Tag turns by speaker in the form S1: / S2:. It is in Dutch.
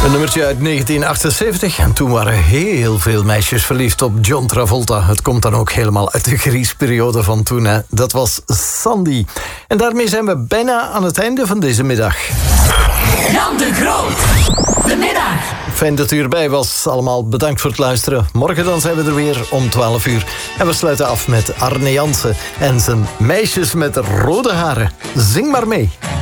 S1: Een nummertje uit 1978. En toen waren heel veel meisjes verliefd op John Travolta. Het komt dan ook helemaal uit de griesperiode van toen. Hè. Dat was Sandy. En daarmee zijn we bijna aan het einde van deze middag.
S2: Jan de Groot, de middag.
S1: Fijn dat u erbij was. Allemaal bedankt voor het luisteren. Morgen dan zijn we er weer om 12 uur. En we sluiten af met Arne Jansen en zijn Meisjes met rode haren. Zing maar mee.